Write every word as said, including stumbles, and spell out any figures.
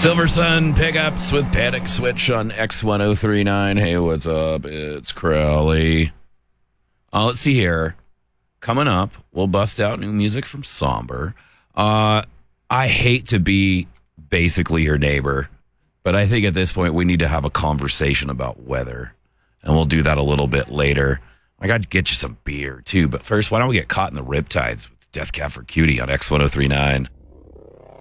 Silver Sun pickups with Panic Switch on X ten thirty-nine. Hey, what's up? It's Crowley. Uh, let's see here. Coming up, we'll bust out new music from Somber. Uh, I hate to be basically your neighbor, but I think at this point we need to have a conversation about weather, and we'll do that a little bit later. I got to get you some beer, too, but first, why don't we get caught in the riptides with Death Cab for Cutie on X ten thirty-nine?